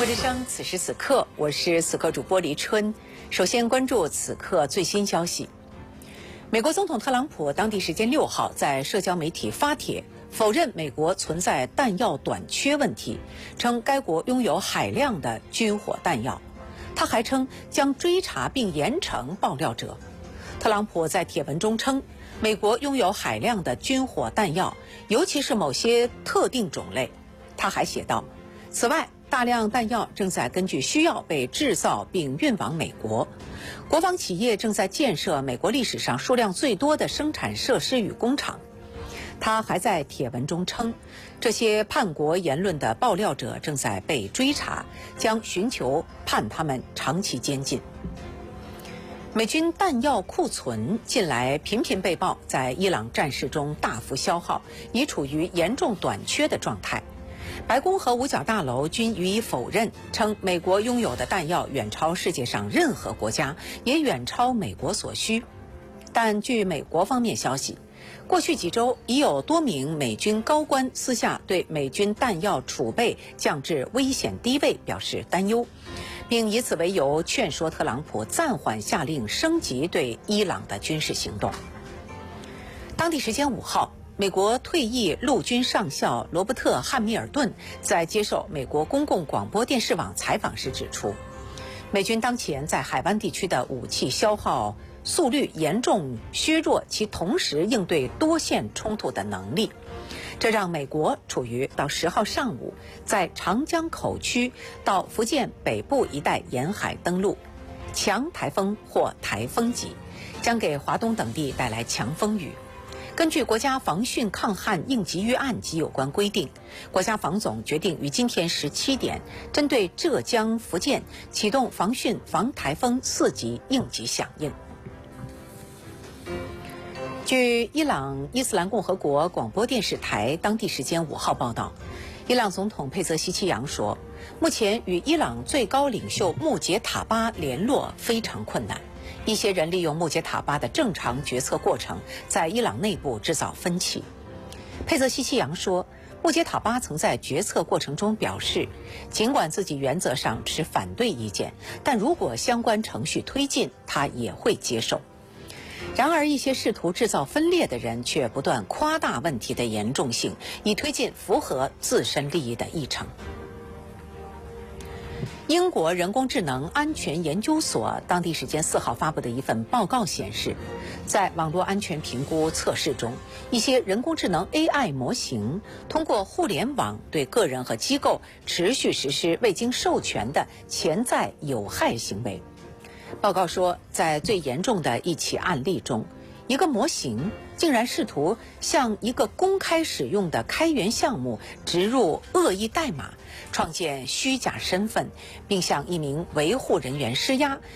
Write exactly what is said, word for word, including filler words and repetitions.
之声，此时此刻，我是此刻主播黎春。首先关注此刻最新消息。美国总统特朗普当地时间六号在社交媒体发帖，否认美国存在弹药短缺问题，称该国拥有海量的军火弹药。他还称将追查并严惩爆料者。特朗普在帖文中称，美国拥有海量的军火弹药，尤其是某些特定种类。他还写道，此外，大量弹药正在根据需要被制造并运往美国。国防企业正在建设美国历史上数量最多的生产设施与工厂。他还在帖文中称，这些叛国言论的爆料者正在被追查，将寻求判他们长期监禁。美军弹药库存近来频频被曝在伊朗战事中大幅消耗，已处于严重短缺的状态。白宫和五角大楼均予以否认，称美国拥有的弹药远超世界上任何国家，也远超美国所需。但据美国方面消息，过去几周已有多名美军高官私下对美军弹药储备降至危险低位表示担忧，并以此为由劝说特朗普暂缓下令升级对伊朗的军事行动。当地时间五号，美国退役陆军上校罗伯特·汉密尔顿在接受美国公共广播电视网采访时指出，美军当前在海湾地区的武器消耗速率严重削弱其同时应对多线冲突的能力，这让美国处于到十号上午在长江口区到福建北部一带沿海登陆，强台风或台风级，将给华东等地带来强风雨。根据国家防汛抗旱应急预案及有关规定，国家防总决定于今天十七点，针对浙江、福建启动防汛防台风四级应急响应。据伊朗伊斯兰共和国广播电视台当地时间五号报道，伊朗总统佩泽希奇扬说，目前与伊朗最高领袖穆杰塔巴联络非常困难。一些人利用穆杰塔巴的正常决策过程，在伊朗内部制造分歧。佩泽希奇扬说，穆杰塔巴曾在决策过程中表示，尽管自己原则上持反对意见，但如果相关程序推进，他也会接受。然而，一些试图制造分裂的人却不断夸大问题的严重性，以推进符合自身利益的议程。英国人工智能安全研究所当地时间四号发布的一份报告显示，在网络安全评估测试中，一些人工智能 A I 模型通过互联网对个人和机构持续实施未经授权的潜在有害行为。报告说，在最严重的一起案例中，一个模型竟然试图向一个公开使用的开源项目植入恶意代码，创建虚假身份，并向一名维护人员施压，